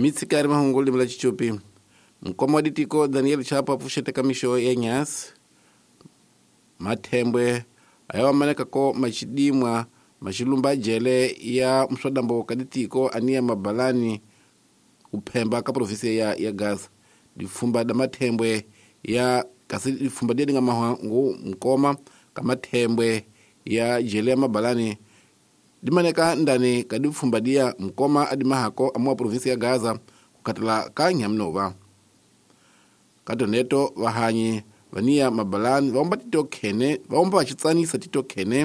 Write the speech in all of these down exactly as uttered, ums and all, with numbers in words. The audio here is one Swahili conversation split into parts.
mitsikari mahunguli mla chichupi mkomoditiko Daniel Chapo apushete kamisho ya nyasi matembwe ayawa maneka ko machidimwa machilumba jele ya mswadambo kaditiko ania mabalani upemba ka provinsi ya ya Gaza difumba da matembwe ya kasi difumba dia nga mahangu mkoma kama tembwe ya jele ya mabalani dimaneka ndani kadifumba dia mkoma adimahako amua provinsi ya Gaza kukatala ka nyamnova kadoneto wahanyi vania mabalani vaomba tito kene vaomba wachitsanisa tito kene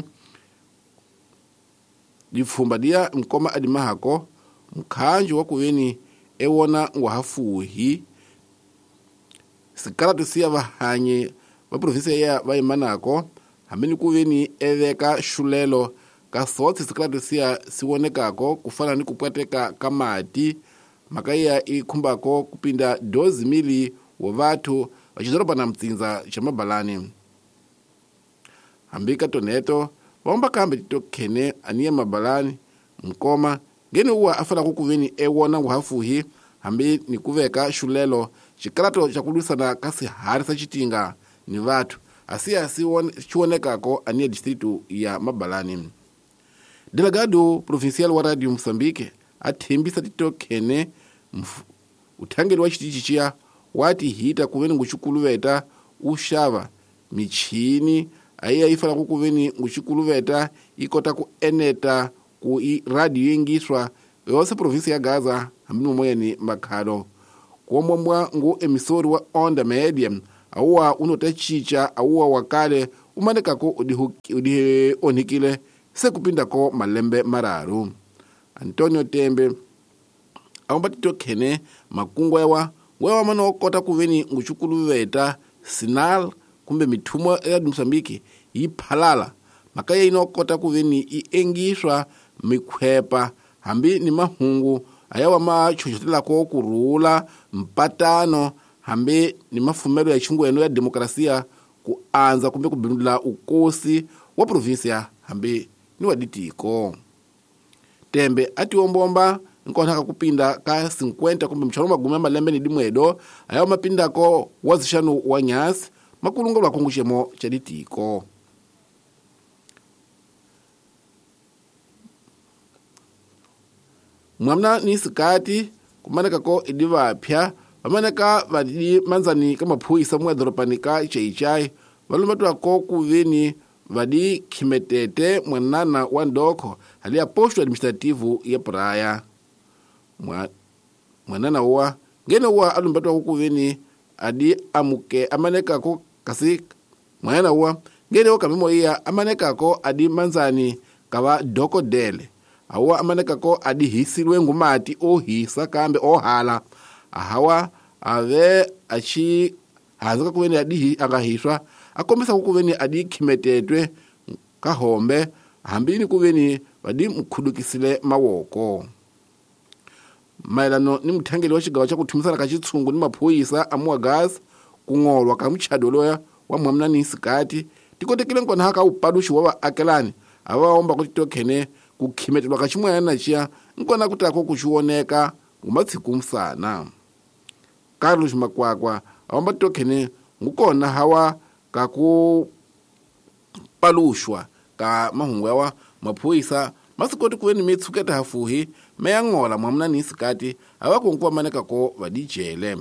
difumba dia mkoma adimahako mkanju wakuweni ewona ngwahafuhi sikala tusia vahanyi va provinsi ya vaimanako hamini kuweni eveka shulelo kasoti sikala tusia siwonekako kufana ni kupwateka kamati makaya ikumbako kupinda dozi mili wa vatu wachizoropa na mtsinza cha mabalani hambika toneto waomba kambe tito kene ania mabalani mkoma ngeni uwa afala kukuvini ewona nguhafuhi hambi ni kuveka shulelo chikalato chakulusana kasi harisa chitinga ni vatu asia chiwonekako ania distritu ya mabalani. Delegado provincial wa Radio Mozambique athimbisa tito kene utangeli wa chitichichia wati hita kuveni nguchikuluveta ushava michini aiya ifala kukuveni nguchikuluveta ikota kueneta ku radio yengiswa yose provinsi ya Gaza hambinu moyeni makhalo kuomwambwa ngu emisori wa Onda Media auwa unotachicha auwa wakale umanekako udihonhikile sekupindako malembe mararu. Antonio Tembe aomba tito kene makungwa yawa wewa mano kota kuveni nguchukuluveta sinal kumbe mitumo ya Mozambique yiphalala makaya ino kota kuveni iengiswa mikwepa hambi ni mahungu ayawa machochotela ko kurula mpatano hambi ni mafumelo ya chungu eno ya demokrasia kuanza kumbe kubindula ukosi wa provinsia hambi ni waditiko. Tembe ati ombomba nkontaka kupinda ka cinquenta kumbe mchalo magume malembe ni dimwedo ayawa mapinda ko wazishanu wa nyasi makulunga lwa kongushemo chaditiko. Mwamna ni sikati kumaneka ko idiva pya wamaneka vadi manzani kama pui samwa dropanika cheichai walumatu ako kuvini vadi kimetete mwanana wandoko halia posto administrativu ya Praia mwanana uwa ngene uwa alumbatu ako kuvini adi amuke amaneka ko kasi mwanana uwa ngene uwa kamimo iya amaneka ko adi manzani kawa doko dele awa amaneka ko adi hisilwe ngumati o hisa kambe o hala ahawa ave achi hazaka kuveni adi agahiswa akomesa kuveni adi kimetetwe kahombe hambini kuveni vadi mkhudukisile mawoko mailano ni mthangeli wa chigawa cha kutumisana kachitsungu ni maphoyisa amuwa Gaza kungolwa kamuchadoloya wa mwamna ni sikati tikotekile nkona haka upadushi wa akelani awaomba kuti tokene kukhimetelwa kachimwana chia nkona kutako kuchioneka umatsiku msana. Carlos Makwakwa aomba tokene ngukona hawa kaku palushwa ka mahungu yawa maphoyisa masikoti kuweni mitsuketa hafuhi meyangola mwamna ni sikati awakonkuwa maneka ko vadijele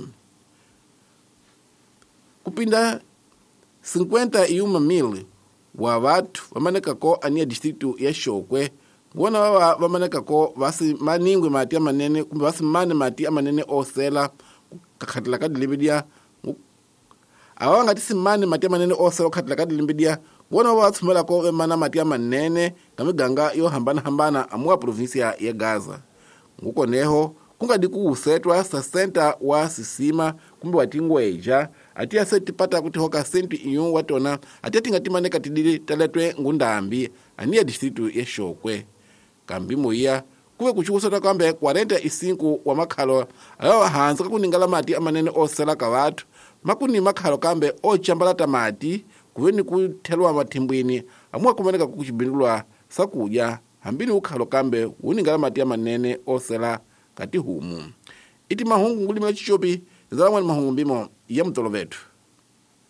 kupinda cinquenta iuma mili wa vatu wamaneka ko ania distritu ya Shokwe ngona wawa wamaneka ko vasi maningwe mati amanene kumbe vasi mane mati amanene osela kakhatila kadilibidia awa ngati simane mati amanene osela kakhatila kadilibidia ngona wawa tsumela ko vemana mati amanene kamiganga yo hambana hambana amuwa provinsia ya Gaza nguko neho kungadi kuusetwa sa center wa sisima kumbe watingweja ati aseti pata kuti hoka senti iyo watona ati atingati maneka tidiri taletwe ngundambi ania distritu ya Shokwe kambi moya kuwe kuchukusota kambe quarenta e cinco wa makhalo ayo hanza kuningala mati amanene osela ka vatu makuni makhalo kambe o chambala tamati kuweni kuthelwa mathimbwini amwa kumaneka kuchibindulwa sakuja hambini ukhalo kambe uningala mati amanene osela kati humu iti mahungu ngulima chichopi zalamwa ni mahungu mbimo ya mtolo vetu.